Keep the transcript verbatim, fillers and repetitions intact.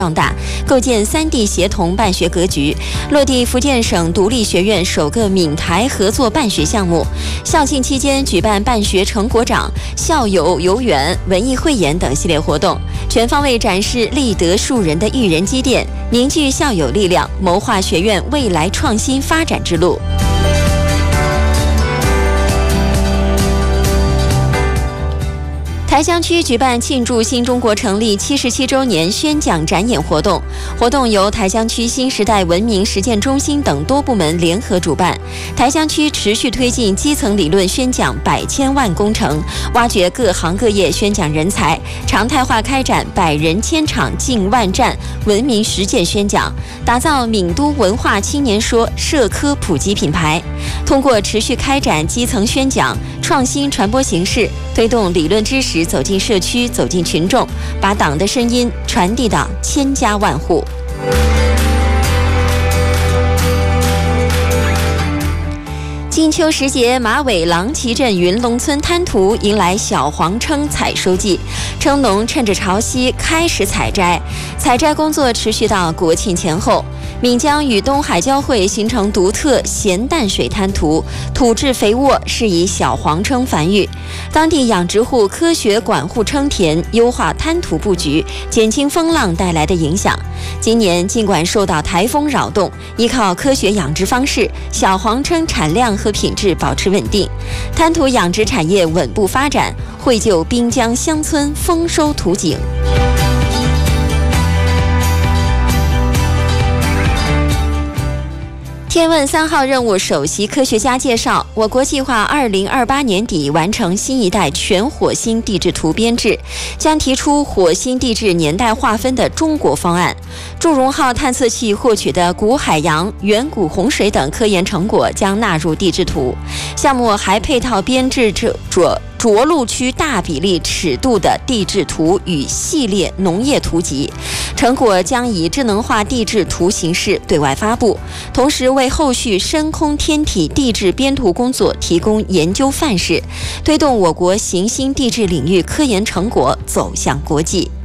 壮大，构建三地协同办学格局，落地福建省独立学院首个闽台合作办学项目。校庆期间举办办学成果展、校友游园、文艺汇演等系列活动，全方位展示立德树人的育人积淀，凝聚校友力量，谋划学院未来创新发展之路。台江区举办庆祝新中国成立七十七周年宣讲展演活动，活动由台江区新时代文明实践中心等多部门联合主办。台江区持续推进基层理论宣讲百千万工程，挖掘各行各业宣讲人才，常态化开展百人千场近万站文明实践宣讲，打造闽都文化青年说社科普及品牌。通过持续开展基层宣讲，创新传播形式，推动理论知识走进社区，走进群众，把党的声音传递到千家万户。金秋时节，马尾郎旗镇云龙村滩涂迎来小黄蛏采收季，蛏农趁着潮汐开始采摘，采摘工作持续到国庆前后。闽江与东海交汇，形成独特咸淡水滩涂，土质肥沃，适宜小黄蛏繁育。当地养殖户科学管护蛏田，优化滩涂布局，减轻风浪带来的影响。今年尽管受到台风扰动，依靠科学养殖方式，小黄蛏产量和品质保持稳定，滩涂养殖产业稳步发展，绘就滨江乡村丰收图景。天问三号任务首席科学家介绍，我国计划二零二八年底完成新一代全火星地质图编制，将提出火星地质年代划分的中国方案。祝融号探测器获取的古海洋、远古洪水等科研成果将纳入地质图。项目还配套编制着着陆区大比例尺度的地质图与系列农业图集，成果将以智能化地质图形式对外发布，同时为后续深空天体地质编图工作提供研究范式，推动我国行星地质领域科研成果走向国际。